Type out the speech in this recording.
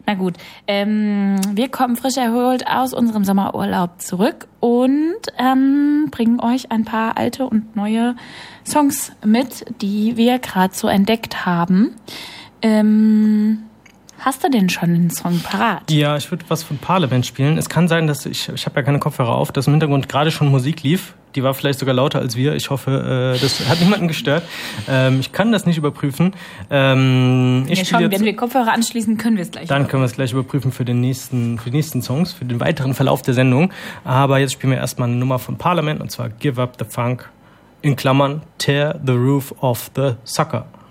Na gut, wir kommen frisch erholt aus unserem Sommerurlaub zurück und bringen euch ein paar alte und neue Songs mit, die wir gerade so entdeckt haben. Hast du denn schon einen Song parat? Ja, ich würde was von Parliament spielen. Es kann sein, dass ich habe ja keine Kopfhörer auf, dass im Hintergrund gerade schon Musik lief. Die war vielleicht sogar lauter als wir. Ich hoffe, das hat niemanden gestört. Ich kann das nicht überprüfen. Wenn wir Kopfhörer anschließen, können wir es gleich. Dann können wir es gleich überprüfen für die nächsten Songs, für den weiteren Verlauf der Sendung. Aber jetzt spielen wir erstmal eine Nummer von Parliament, und zwar Give Up the Funk, in Klammern Tear the Roof off the Sucker.